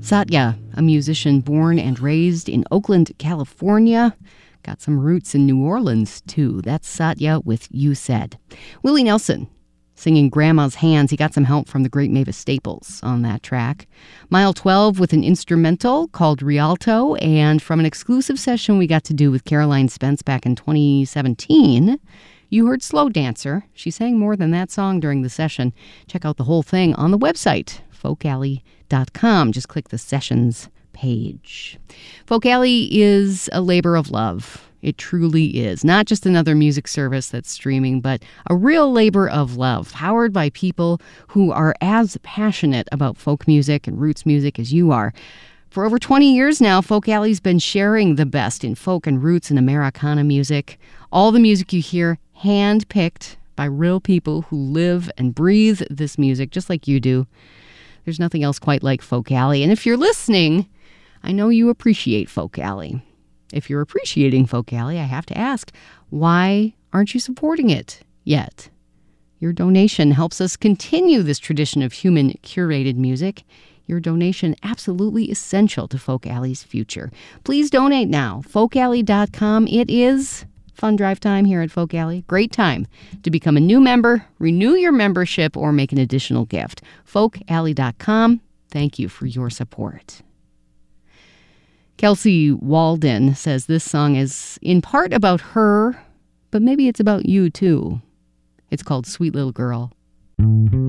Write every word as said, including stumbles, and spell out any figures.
Satya, a musician born and raised in Oakland, California. Got some roots in New Orleans, too. That's Satya with You Said. Willie Nelson, singing Grandma's Hands. He got some help from the great Mavis Staples on that track. Mile twelve with an instrumental called Rialto. And from an exclusive session we got to do with Caroline Spence back in twenty seventeen, you heard Slow Dancer. She sang more than that song during the session. Check out the whole thing on the website, folk alley dot com. Just click the sessions page. Folk Alley is a labor of love. It truly is. Not just another music service that's streaming, but a real labor of love, powered by people who are as passionate about folk music and roots music as you are. For over twenty years now, Folk Alley's been sharing the best in folk and roots and Americana music. All the music you hear, hand-picked by real people who live and breathe this music just like you do. There's nothing else quite like Folk Alley. And if you're listening, I know you appreciate Folk Alley. If you're appreciating Folk Alley, I have to ask, why aren't you supporting it yet? Your donation helps us continue this tradition of human curated music. Your donation absolutely essential to Folk Alley's future. Please donate now. folk alley dot com. It is fun drive time here at Folk Alley. Great time to become a new member, renew your membership, or make an additional gift. folk alley dot com. Thank you for your support. Kelsey Walden says this song is in part about her, but maybe it's about you too. It's called Sweet Little Girl.